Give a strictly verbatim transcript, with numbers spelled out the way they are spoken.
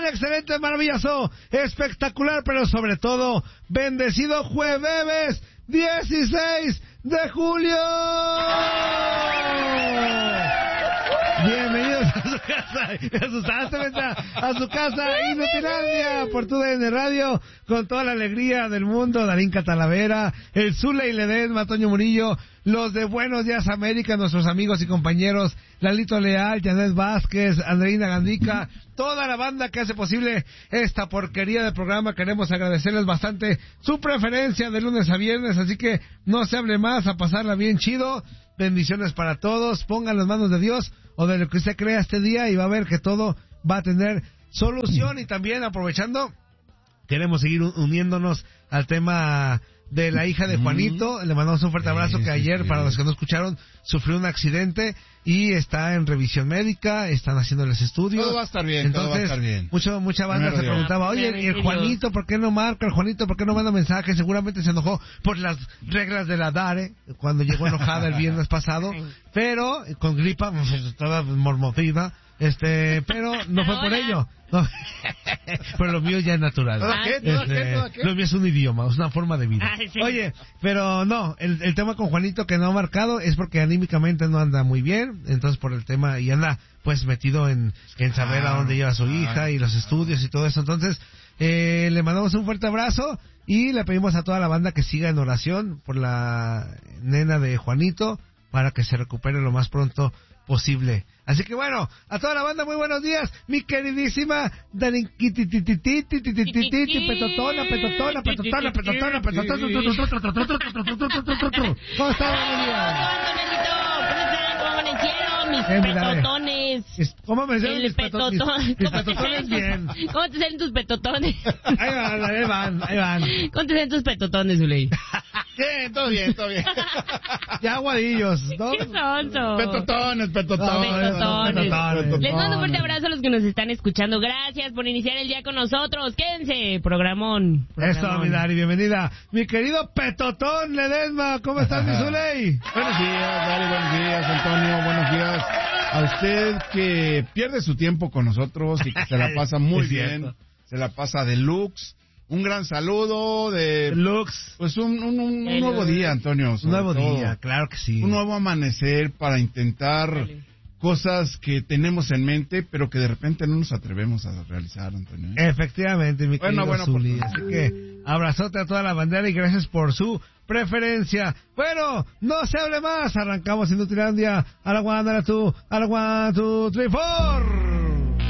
excelente, maravilloso, espectacular, pero sobre todo, bendecido jueves dieciséis de julio. Bienvenidos a su casa, asustaste, a su casa Inutilandia por tu D N Radio, con toda la alegría del mundo. Darín Catalavera, el Zule y Ledesma, Toño Murillo, los de Buenos Días América, nuestros amigos y compañeros Lalito Leal, Janet Vázquez, Andreina Gandica, toda la banda que hace posible esta porquería de programa. Queremos agradecerles bastante su preferencia de lunes a viernes, así que no se hable más, a pasarla bien chido. Bendiciones para todos, pongan las manos de Dios o de lo que usted crea este día y va a ver que todo va a tener solución. Y también, aprovechando, queremos seguir uniéndonos al tema de la hija de Juanito. Le mandamos un fuerte abrazo, que ayer, para los que no escucharon, sufrió un accidente y está en revisión médica, están haciéndoles estudios. Todo va a estar bien. Entonces, todo va a estar bien. Mucho, mucha banda Primero se Dios. preguntaba, oye, ¿y el Juanito por qué no marca? ¿El Juanito por qué no manda mensaje? Seguramente se enojó por las reglas de la DARE cuando llegó enojada el viernes pasado, pero con gripa, toda mormocida. Este, pero no fue por ello. No. Pero lo mío ya es natural. ¿Todo qué? ¿Todo Este, qué? ¿Todo qué? Lo mío es un idioma, es una forma de vida. Ah, sí. Oye, pero no, el, el tema con Juanito que no ha marcado es porque anímicamente no anda muy bien, entonces por el tema, y anda pues metido en, en saber a dónde lleva su hija y los estudios y todo eso. Entonces, eh, le mandamos un fuerte abrazo y le pedimos a toda la banda que siga en oración por la nena de Juanito para que se recupere lo más pronto posible. Así que bueno, a toda la banda, muy buenos días, mi queridísima Darinquitititititititititi, petotona, petotona, petotona, petotona, petotona. ¿Cómo está, mis Eh, mira, petotones. Es- ¿Cómo me salen El mis peto- mis- petotón. mis ¿Cómo te petotones? salen Bien. tus- ¿Cómo te salen tus petotones? Ahí van, ahí van, ahí van. ¿Cómo te salen tus petotones, Zuley? Bien, todo bien, todo bien. Ya aguadillos, ¿no? ¡Qué sonso! Petotones, petotones. Petotones. Petotones. Les mando un fuerte abrazo a los que nos están escuchando. Gracias por iniciar el día con nosotros. Quédense, programón. Eso, programón. mi Dari, bienvenida. Mi querido Petotón Ledesma, ¿cómo estás, mi Zuley? Buenos días, Dari, buenos días, Antonio, buenos días a usted que pierde su tiempo con nosotros y que se la pasa muy Es bien, cierto. se la pasa deluxe. Un gran saludo de... Lux. Pues un, un, un El- nuevo día, Antonio. Un sobre nuevo todo. día, claro que sí. Un nuevo amanecer para intentar Dale. cosas que tenemos en mente, pero que de repente no nos atrevemos a realizar, Antonio. Efectivamente, mi Bueno, querido bueno, Zuli. por- Así que abrazote a toda la bandera y gracias por su preferencia. Bueno, no se hable más. Arrancamos Inutilandia. A la one, a la two, a la one, two, three, four.